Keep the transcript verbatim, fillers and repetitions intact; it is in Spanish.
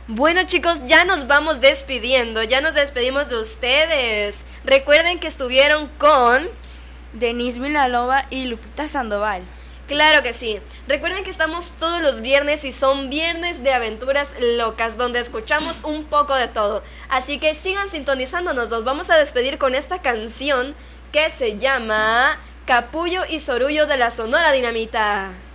Bueno, chicos, ya nos vamos despidiendo, ya nos despedimos de ustedes. Recuerden que estuvieron con Denise Villalobos y Lupita Sandoval. Claro que sí. Recuerden que estamos todos los viernes y son viernes de aventuras locas, donde escuchamos un poco de todo. Así que sigan sintonizándonos. Nos vamos a despedir con esta canción que se llama Capullo y Sorullo de la Sonora Dinamita.